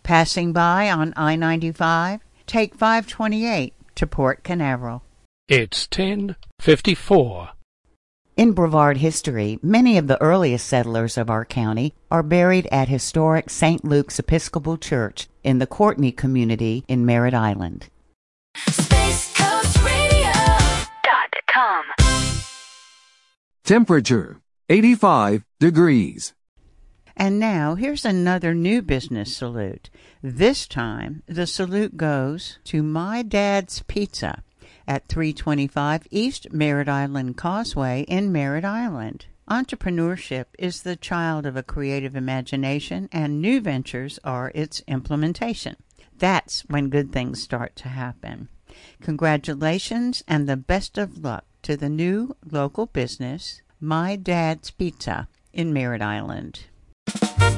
Passing by on I-95, take 528 to Port Canaveral. It's 10:54. In Brevard history, many of the earliest settlers of our county are buried at historic St. Luke's Episcopal Church in the Courtney community in Merritt Island. SpaceCoastRadio.com. Temperature 85 degrees. And now, here's another new business salute. This time, the salute goes to My Dad's Pizza at 325 East Merritt Island Causeway in Merritt Island. Entrepreneurship is the child of a creative imagination, and new ventures are its implementation. That's when good things start to happen. Congratulations and the best of luck to the new local business, My Dad's Pizza in Merritt Island.